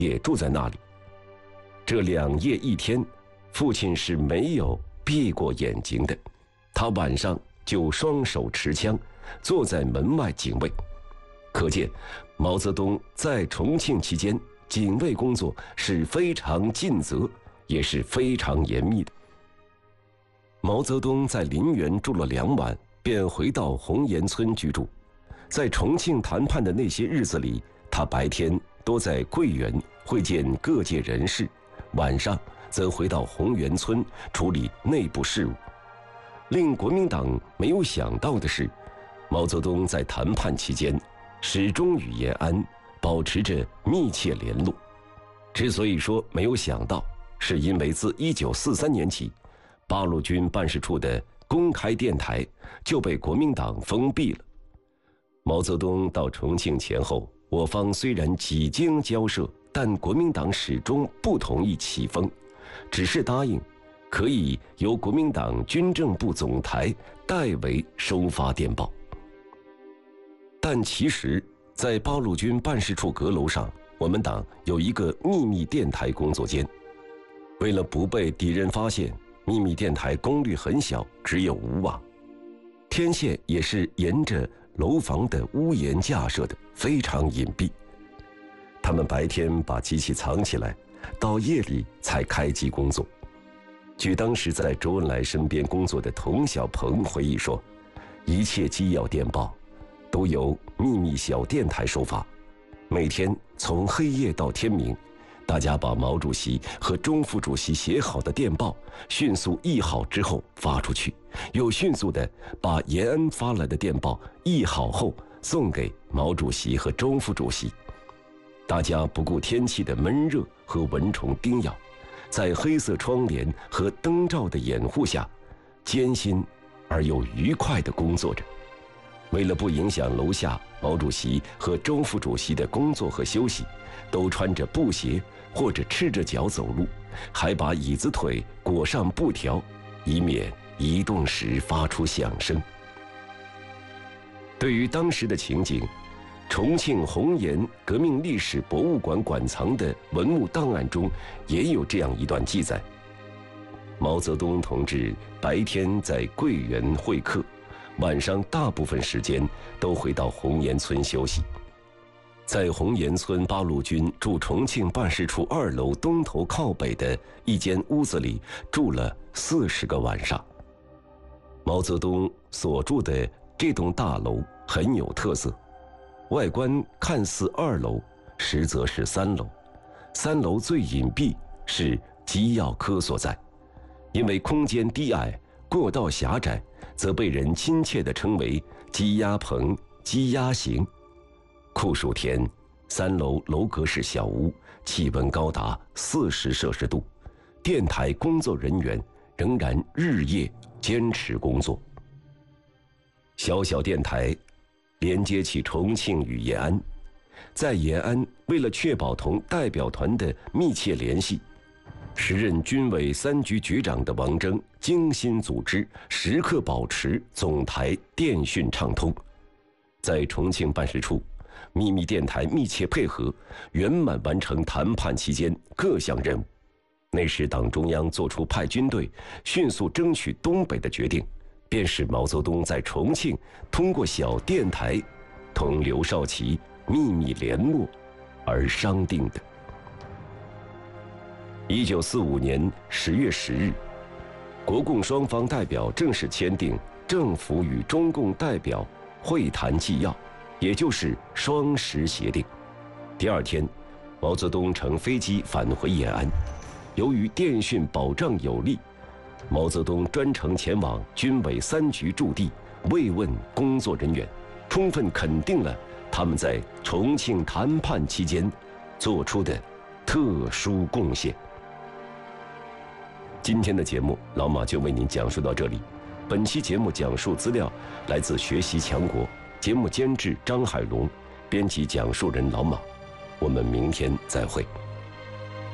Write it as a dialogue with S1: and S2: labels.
S1: 也住在那里。这2夜1天，父亲是没有闭过眼睛的，他晚上就双手持枪，坐在门外警卫。可见毛泽东在重庆期间警卫工作是非常尽责，也是非常严密的。毛泽东在林园住了2晚，便回到红岩村居住。在重庆谈判的那些日子里，他白天多在桂园会见各界人士，晚上则回到红岩村处理内部事务。令国民党没有想到的是，毛泽东在谈判期间始终与延安保持着密切联络。之所以说没有想到，是因为自1943年起，八路军办事处的公开电台就被国民党封闭了。毛泽东到重庆前后，我方虽然几经交涉，但国民党始终不同意启封，只是答应可以由国民党军政部总台代为收发电报。但其实在八路军办事处阁楼上，我们党有一个秘密电台工作间。为了不被敌人发现，秘密电台功率很小，只有5瓦，天线也是沿着楼房的屋檐架设的，非常隐蔽。他们白天把机器藏起来，到夜里才开机工作。据当时在周恩来身边工作的童小鹏回忆说，一切机要电报都由秘密小电台收发，每天从黑夜到天明，大家把毛主席和钟副主席写好的电报迅速译好之后发出去，又迅速地把延安发来的电报译好后送给毛主席和钟副主席。大家不顾天气的闷热和蚊虫叮咬，在黑色窗帘和灯罩的掩护下，艰辛而又愉快地工作着。为了不影响楼下毛主席和周副主席的工作和休息，都穿着布鞋或者赤着脚走路，还把椅子腿裹上布条，以免移动时发出响声。对于当时的情景，重庆红岩革命历史博物馆馆藏的文物档案中也有这样一段记载：毛泽东同志白天在桂园会客，晚上大部分时间都回到红岩村休息。在红岩村八路军驻重庆办事处2楼东头靠北的一间屋子里住了40个晚上。毛泽东所住的这栋大楼很有特色，外观看似2楼，实则是3楼。3楼最隐蔽，是机要科所在，因为空间低矮，过道狭窄，则被人亲切地称为机压棚、机压型。酷暑天，3楼楼阁式小屋，气温高达40摄氏度，电台工作人员仍然日夜坚持工作。小小电台连接起重庆与延安，在延安为了确保同代表团的密切联系，时任军委3局局长的王征精心组织，时刻保持总台电讯畅通。在重庆办事处，秘密电台密切配合，圆满完成谈判期间各项任务。那时党中央作出派军队迅速争取东北的决定，便是毛泽东在重庆通过小电台同刘少奇秘密联络而商定的。1945年10月10日，国共双方代表正式签订政府与中共代表会谈纪要，也就是双十协定。第2天，毛泽东乘飞机返回延安。由于电讯保障有力，毛泽东专程前往军委3局驻地慰问工作人员，充分肯定了他们在重庆谈判期间做出的特殊贡献。今天的节目，老马就为您讲述到这里。本期节目讲述资料来自学习强国，节目监制张海龙，编辑讲述人老马。我们明天再会。